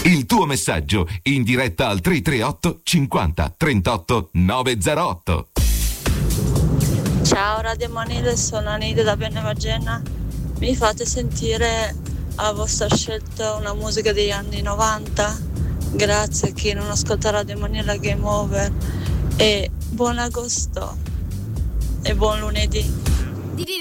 Il tuo messaggio in diretta al 338 50 38 908. Ciao Radio Manile, sono Anide da Benevagena. Mi fate sentire a vostra scelta una musica degli anni 90? Grazie a chi non ascolta Radio Manile Game Over. E buon agosto e buon lunedì.